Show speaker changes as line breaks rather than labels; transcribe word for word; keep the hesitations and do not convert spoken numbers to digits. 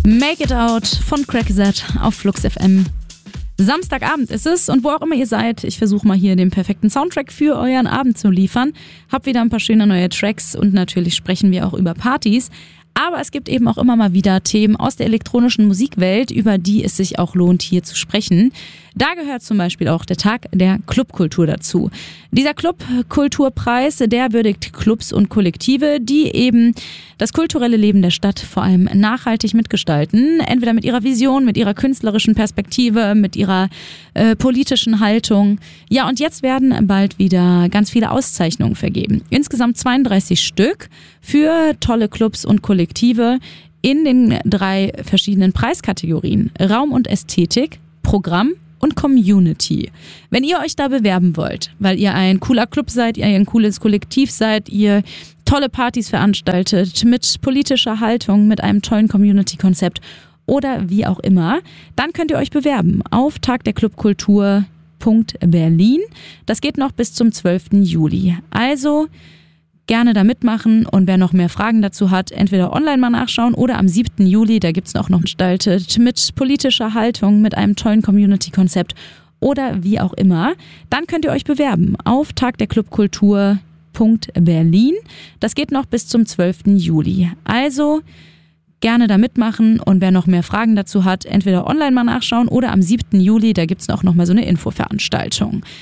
Make It Out von Crackset auf Flux F M. Samstagabend ist es und wo auch immer ihr seid, ich versuche mal hier den perfekten Soundtrack für euren Abend zu liefern. Hab wieder ein paar schöne neue Tracks und natürlich sprechen wir auch über Partys. Aber es gibt eben auch immer mal wieder Themen aus der elektronischen Musikwelt, über die es sich auch lohnt, hier zu sprechen. Da gehört zum Beispiel auch der Tag der Clubkultur dazu. Dieser Clubkulturpreis, der würdigt Clubs und Kollektive, die eben das kulturelle Leben der Stadt vor allem nachhaltig mitgestalten. Entweder mit ihrer Vision, mit ihrer künstlerischen Perspektive, mit ihrer äh, politischen Haltung. Ja, und jetzt werden bald wieder ganz viele Auszeichnungen vergeben. Insgesamt zweiunddreißig Stück für tolle Clubs und Kollektive in den drei verschiedenen Preiskategorien: Raum und Ästhetik, Programm und Community. Wenn ihr euch da bewerben wollt, weil ihr ein cooler Club seid, ihr ein cooles Kollektiv seid, ihr tolle Partys veranstaltet, mit politischer Haltung, mit einem tollen Community-Konzept oder wie auch immer, dann könnt ihr euch bewerben auf tagderclubkultur punkt berlin. Das geht noch bis zum zwölften Juli. Also gerne da mitmachen und wer noch mehr Fragen dazu hat, entweder online mal nachschauen oder am siebten Juli, da gibt es auch noch gestaltet mit politischer Haltung, mit einem tollen Community-Konzept oder wie auch immer. Dann könnt ihr euch bewerben auf tagderclubkultur punkt berlin. Das geht noch bis zum zwölften Juli. Also gerne da mitmachen und wer noch mehr Fragen dazu hat, entweder online mal nachschauen oder am siebten Juli, da gibt es auch noch mal so eine Infoveranstaltung.